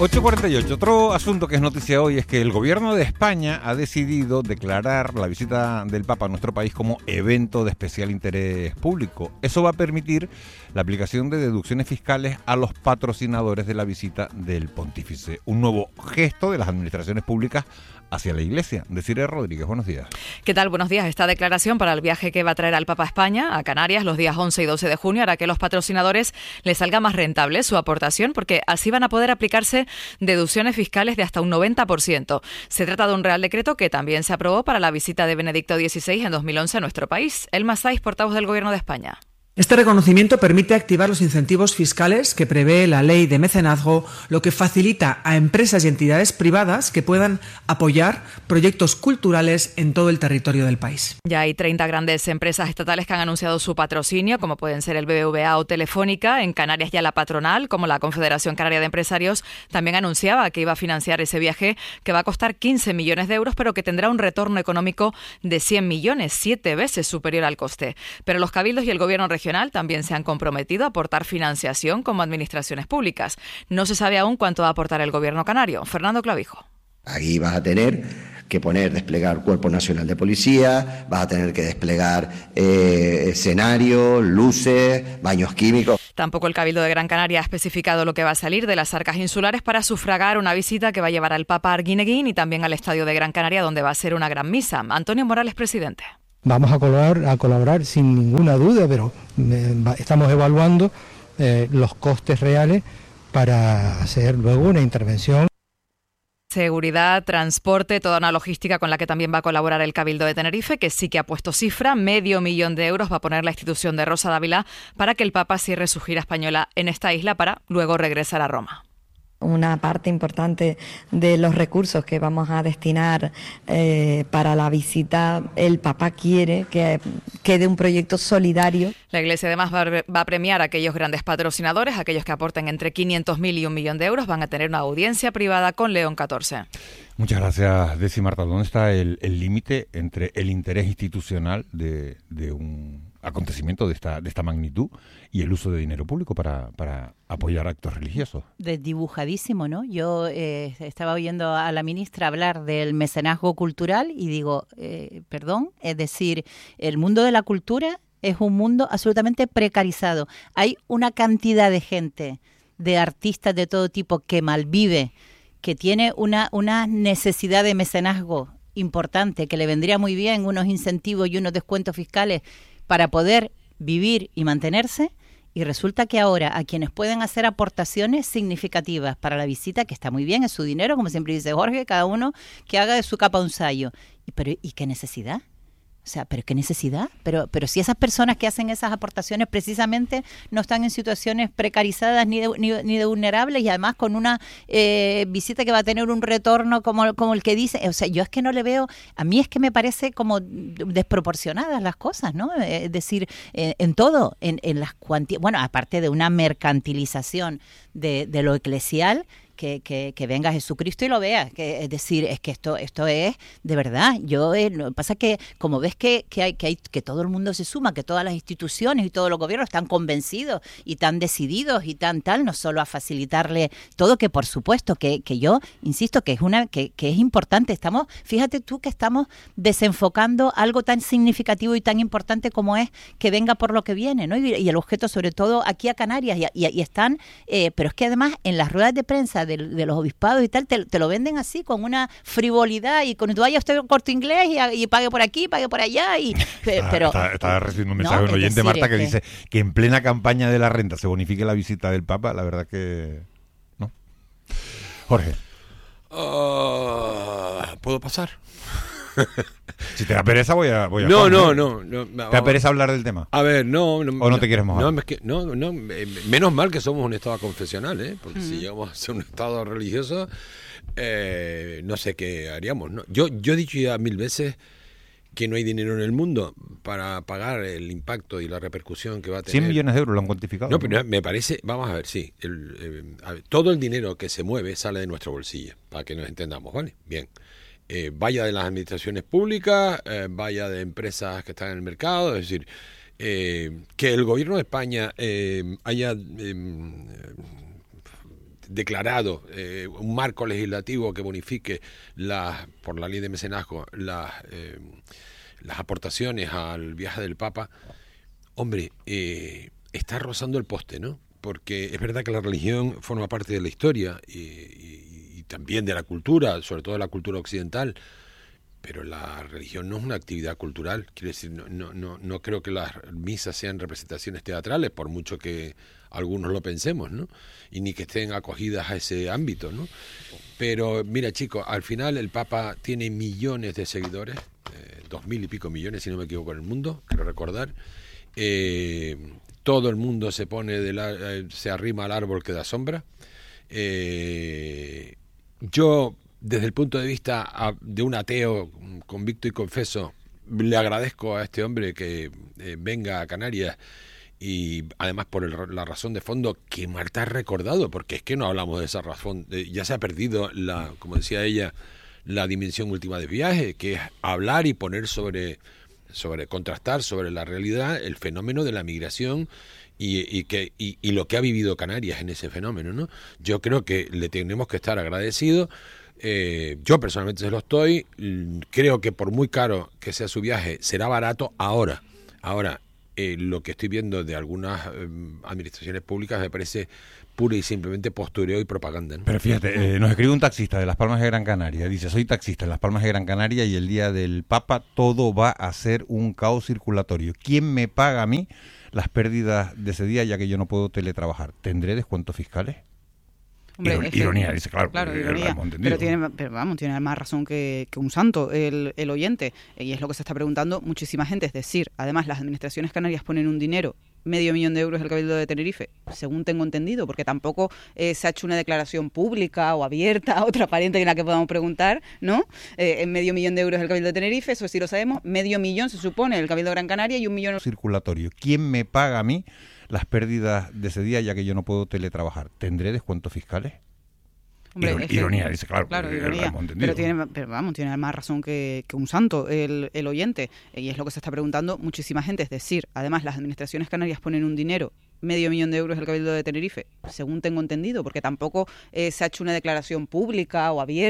8:48. Otro asunto que es noticia hoy es que el gobierno de España ha decidido declarar la visita del Papa a nuestro país como evento de especial interés público. Eso va a permitir la aplicación de deducciones fiscales a los patrocinadores de la visita del pontífice. Un nuevo gesto de las administraciones públicas hacia la Iglesia. Desiree Rodríguez, buenos días. ¿Qué tal? Buenos días. Esta declaración para el viaje que va a traer al Papa a España, a Canarias, los días 11 y 12 de junio, hará que a los patrocinadores les salga más rentable su aportación, porque así van a poder aplicarse deducciones fiscales de hasta un 90%. Se trata de un Real Decreto que también se aprobó para la visita de Benedicto XVI en 2011 a nuestro país. Elma Saiz, portavoz del Gobierno de España. Este reconocimiento permite activar los incentivos fiscales que prevé la ley de mecenazgo, lo que facilita a empresas y entidades privadas que puedan apoyar proyectos culturales en todo el territorio del país. Ya hay 30 grandes empresas estatales que han anunciado su patrocinio, como pueden ser el BBVA o Telefónica. En Canarias ya la patronal, como la Confederación Canaria de Empresarios, también anunciaba que iba a financiar ese viaje, que va a costar 15 millones de euros, pero que tendrá un retorno económico de 100 millones, 7 veces superior al coste. Pero los cabildos y el gobierno regional también se han comprometido a aportar financiación como administraciones públicas. No se sabe aún cuánto va a aportar el gobierno canario. Fernando Clavijo. Ahí vas a tener que desplegar Cuerpo Nacional de Policía, vas a tener que desplegar escenarios, luces, baños químicos. Tampoco el Cabildo de Gran Canaria ha especificado lo que va a salir de las arcas insulares para sufragar una visita que va a llevar al Papa a Arguineguín y también al Estadio de Gran Canaria, donde va a ser una gran misa. Antonio Morales, presidente. Vamos a colaborar sin ninguna duda, pero estamos evaluando los costes reales para hacer luego una intervención. Seguridad, transporte, toda una logística con la que también va a colaborar el Cabildo de Tenerife, que sí que ha puesto cifra, 500.000 euros va a poner la institución de Rosa Dávila para que el Papa cierre su gira española en esta isla para luego regresar a Roma. Una parte importante de los recursos que vamos a destinar para la visita, el Papa quiere que quede un proyecto solidario. La Iglesia además va a premiar a aquellos grandes patrocinadores, aquellos que aporten entre 500.000 y 1 millón de euros, van a tener una audiencia privada con León XIV. Muchas gracias, Desi. Marta, ¿dónde está el límite entre el interés institucional de un acontecimiento de esta magnitud y el uso de dinero público para apoyar actos religiosos? Desdibujadísimo, ¿no? Yo estaba oyendo a la ministra hablar del mecenazgo cultural y digo, perdón, es decir, el mundo de la cultura es un mundo absolutamente precarizado. Hay una cantidad de gente, de artistas de todo tipo que malvive, que tiene una necesidad de mecenazgo importante, que le vendría muy bien unos incentivos y unos descuentos fiscales para poder vivir y mantenerse, y resulta que ahora a quienes pueden hacer aportaciones significativas para la visita, que está muy bien, es su dinero, como siempre dice Jorge, cada uno que haga de su capa un sayo. ¿Y qué necesidad? O sea, ¿pero qué necesidad? Pero si esas personas que hacen esas aportaciones precisamente no están en situaciones precarizadas ni de vulnerables, y además con una visita que va a tener un retorno como el que dice, o sea, yo es que no le veo, a mí es que me parece como desproporcionadas las cosas, ¿no? Es decir, en todo, en las cuantías, bueno, aparte de una mercantilización de lo eclesial, que venga Jesucristo y lo vea, es decir, es que esto es de verdad. Lo que pasa es que como ves que todo el mundo se suma, que todas las instituciones y todos los gobiernos están convencidos y tan decididos y tal, no solo a facilitarle todo, que por supuesto que yo insisto que es importante. Fíjate tú que estamos desenfocando algo tan significativo y tan importante como es que venga por lo que viene, ¿no? Y el objeto, sobre todo aquí a Canarias, y están, pero es que además en las ruedas de prensa de los obispados y tal, te lo venden así, con una frivolidad, y con tú vaya usted Corte Inglés y pague por aquí, pague por allá. Está recibiendo un mensaje de un oyente, Marta, que dice que en plena campaña de la renta se bonifique la visita del Papa. La verdad que no. Jorge. ¿Puedo pasar? Si te da pereza voy a No. ¿Te da pereza hablar del tema? A ver, no. ¿O no te quieres mojar? No, menos mal que somos un estado confesional, porque si llegamos a ser un estado religioso, no sé qué haríamos, ¿no? Yo he dicho ya 1000 veces que no hay dinero en el mundo para pagar el impacto y la repercusión que va a tener. 100 millones de euros lo han cuantificado. No, pero me parece, vamos a ver, sí, todo el dinero que se mueve sale de nuestro bolsillo, para que nos entendamos, ¿vale? Bien. Vaya de las administraciones públicas, vaya de empresas que están en el mercado, es decir, que el gobierno de España haya declarado un marco legislativo que bonifique por la ley de mecenazgo las aportaciones al viaje del Papa, hombre, está rozando el poste, ¿no? Porque es verdad que la religión forma parte de la historia y también de la cultura, sobre todo de la cultura occidental, pero la religión no es una actividad cultural. Quiero decir, no creo que las misas sean representaciones teatrales, por mucho que algunos lo pensemos, ¿no? Y ni que estén acogidas a ese ámbito, ¿no? Pero mira, chicos, al final el Papa tiene millones de seguidores, 2.000 y pico millones, si no me equivoco, en el mundo, quiero recordar. Todo el mundo se arrima al árbol que da sombra. Yo, desde el punto de vista de un ateo convicto y confeso, le agradezco a este hombre que venga a Canarias, y además por la razón de fondo que Marta ha recordado, porque es que no hablamos de esa razón, ya se ha perdido, como decía ella, la dimensión última del viaje, que es hablar y poner contrastar sobre la realidad el fenómeno de la migración y lo que ha vivido Canarias en ese fenómeno, ¿no? Yo creo que le tenemos que estar agradecidos. Yo personalmente se lo estoy. Creo que por muy caro que sea su viaje, será barato ahora. Lo que estoy viendo de algunas administraciones públicas me parece pura y simplemente postureo y propaganda, ¿no? Pero fíjate, nos escribe un taxista de Las Palmas de Gran Canaria. Dice, soy taxista en Las Palmas de Gran Canaria y el día del Papa todo va a ser un caos circulatorio. ¿Quién me paga a mí las pérdidas de ese día, ya que yo no puedo teletrabajar? ¿Tendré descuentos fiscales? Hombre, ironía, dice, claro, ironía, pero tiene más razón que un santo el oyente, y es lo que se está preguntando muchísima gente. Es decir, además las administraciones canarias ponen un dinero, 500.000 euros el Cabildo de Tenerife, según tengo entendido, porque tampoco se ha hecho una declaración pública o abierta, otra pariente en la que podamos preguntar, ¿no? 500.000 euros el Cabildo de Tenerife, eso sí lo sabemos, 500.000 se supone el Cabildo de Gran Canaria y 1 millón... Circulatorio. ¿Quién me paga a mí las pérdidas de ese día, ya que yo no puedo teletrabajar? ¿Tendré descuentos fiscales? Hombre, ironía, dice, claro, ironía, pero tiene más razón que un santo el oyente, y es lo que se está preguntando muchísima gente. Es decir, además las administraciones canarias ponen un dinero, 500.000 euros el Cabildo de Tenerife, según tengo entendido, porque tampoco se ha hecho una declaración pública o abierta,